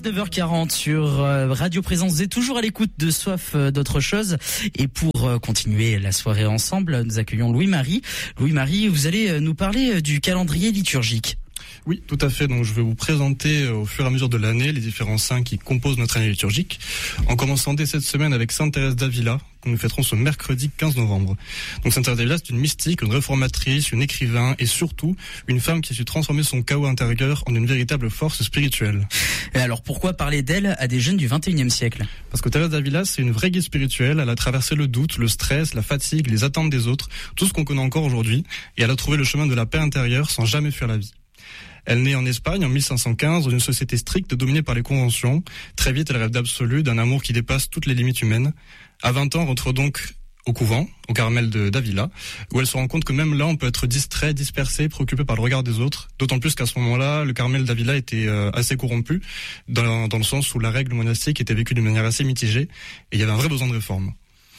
19h40 sur Radio Présence. Vous êtes toujours à l'écoute de Soif d'autre chose. Et pour continuer la soirée ensemble, nous accueillons Louis-Marie. Louis-Marie, vous allez nous parler du calendrier liturgique. Oui, tout à fait. Donc, je vais vous présenter au fur et à mesure de l'année les différents saints qui composent notre année liturgique. En commençant dès cette semaine avec Sainte Thérèse d'Avila, que nous fêterons ce mercredi 15 novembre. Donc, Sainte Thérèse d'Avila, c'est une mystique, une réformatrice, une écrivain et surtout une femme qui a su transformer son chaos intérieur en une véritable force spirituelle. Et alors, pourquoi parler d'elle à des jeunes du 21e siècle ? Parce que Thérèse d'Avila, c'est une vraie guide spirituelle. Elle a traversé le doute, le stress, la fatigue, les attentes des autres, tout ce qu'on connaît encore aujourd'hui. Et elle a trouvé le chemin de la paix intérieure sans jamais fuir la vie. Elle naît en Espagne en 1515 dans une société stricte dominée par les conventions. Très vite, elle rêve d'absolu, d'un amour qui dépasse toutes les limites humaines. À 20 ans, elle rentre donc au couvent, au Carmel d'Avila, où elle se rend compte que même là, on peut être distrait, dispersé, préoccupé par le regard des autres. D'autant plus qu'à ce moment-là, le Carmel d'Avila était assez corrompu, dans le sens où la règle monastique était vécue d'une manière assez mitigée, et il y avait un vrai besoin de réforme.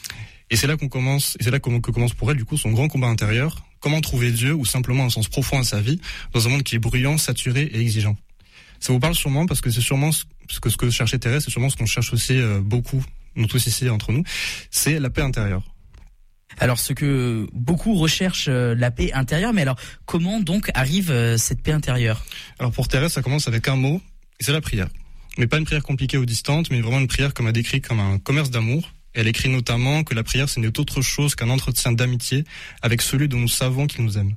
Et c'est là que commence pour elle, du coup, son grand combat intérieur. Comment trouver Dieu ou simplement un sens profond à sa vie dans un monde qui est bruyant, saturé et exigeant. Ça vous parle sûrement parce que c'est sûrement ce que cherchait Thérèse, c'est sûrement ce qu'on cherche aussi beaucoup, nous tous ici entre nous, c'est la paix intérieure. Alors, ce que beaucoup recherchent, la paix intérieure, mais alors, comment donc arrive cette paix intérieure ? Alors, pour Thérèse, ça commence avec un mot, et c'est la prière. Mais pas une prière compliquée ou distante, mais vraiment une prière comme elle décrit comme un commerce d'amour. Elle écrit notamment que la prière, ce n'est autre chose qu'un entretien d'amitié avec celui dont nous savons qu'il nous aime.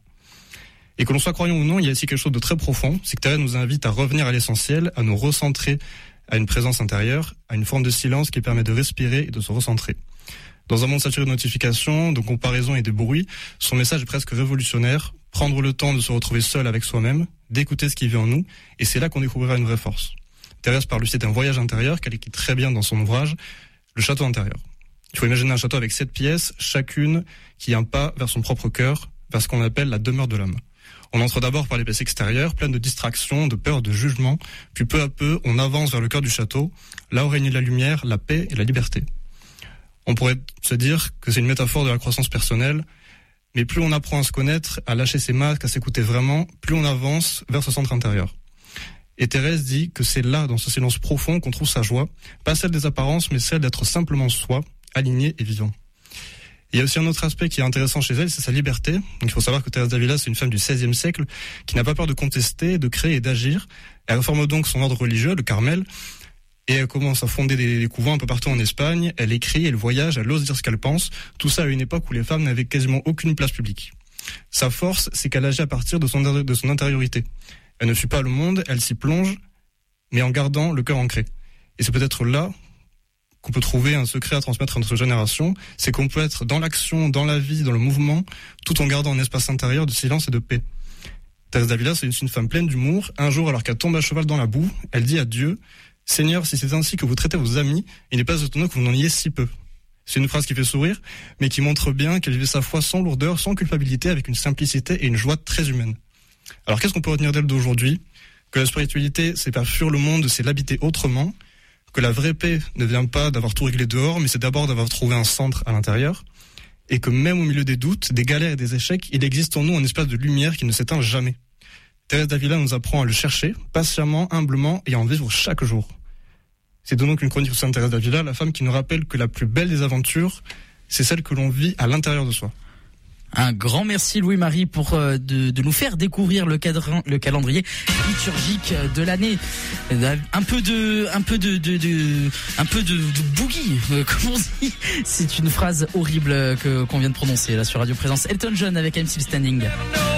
Et que l'on soit croyant ou non, il y a ici quelque chose de très profond, c'est que Thérèse nous invite à revenir à l'essentiel, à nous recentrer à une présence intérieure, à une forme de silence qui permet de respirer et de se recentrer. Dans un monde saturé de notifications, de comparaisons et de bruit, son message est presque révolutionnaire, prendre le temps de se retrouver seul avec soi-même, d'écouter ce qui vit en nous, et c'est là qu'on découvrira une vraie force. Thérèse parle aussi d'un voyage intérieur qu'elle écrit très bien dans son ouvrage, Le château intérieur. Il faut imaginer un château avec 7 pièces, chacune qui est un pas vers son propre cœur, vers ce qu'on appelle la demeure de l'âme. On entre d'abord par les pièces extérieures, pleines de distractions, de peur, de jugement, puis peu à peu, on avance vers le cœur du château, là où règne la lumière, la paix et la liberté. On pourrait se dire que c'est une métaphore de la croissance personnelle, mais plus on apprend à se connaître, à lâcher ses masques, à s'écouter vraiment, plus on avance vers ce centre intérieur. Et Thérèse dit que c'est là, dans ce silence profond, qu'on trouve sa joie, pas celle des apparences, mais celle d'être simplement soi, aligné et vivant. Il y a aussi un autre aspect qui est intéressant chez elle, c'est sa liberté. Donc, il faut savoir que Thérèse d'Avila, c'est une femme du XVIe siècle qui n'a pas peur de contester, de créer et d'agir. Elle réforme donc son ordre religieux, le Carmel, et elle commence à fonder des couvents un peu partout en Espagne. Elle écrit, elle voyage, elle ose dire ce qu'elle pense. Tout ça à une époque où les femmes n'avaient quasiment aucune place publique. Sa force, c'est qu'elle agit à partir de son intériorité. Elle ne fuit pas le monde, elle s'y plonge, mais en gardant le cœur ancré. Et c'est peut-être là qu'on peut trouver un secret à transmettre à notre génération, c'est qu'on peut être dans l'action, dans la vie, dans le mouvement, tout en gardant un espace intérieur de silence et de paix. Thérèse d'Avila, c'est une femme pleine d'humour. Un jour, alors qu'elle tombe à cheval dans la boue, elle dit à Dieu, « Seigneur, si c'est ainsi que vous traitez vos amis, il n'est pas étonnant que vous n'en ayez si peu. » C'est une phrase qui fait sourire, mais qui montre bien qu'elle vivait sa foi sans lourdeur, sans culpabilité, avec une simplicité et une joie très humaine. Alors qu'est-ce qu'on peut retenir d'elle d'aujourd'hui ? Que la spiritualité, c'est pas fuir le monde, c'est l'habiter autrement. Que la vraie paix ne vient pas d'avoir tout réglé dehors, mais c'est d'abord d'avoir trouvé un centre à l'intérieur. Et que même au milieu des doutes, des galères et des échecs, il existe en nous un espace de lumière qui ne s'éteint jamais. Thérèse d'Avila nous apprend à le chercher, patiemment, humblement, et à en vivre chaque jour. C'est donc une chronique de Sainte Thérèse d'Avila, la femme qui nous rappelle que la plus belle des aventures, c'est celle que l'on vit à l'intérieur de soi. Un grand merci Louis-Marie pour de nous faire découvrir le calendrier liturgique de l'année. Un peu de boogie, comme on dit. C'est une phrase horrible qu'on vient de prononcer là sur Radio Présence. Elton John avec I'm Still Standing.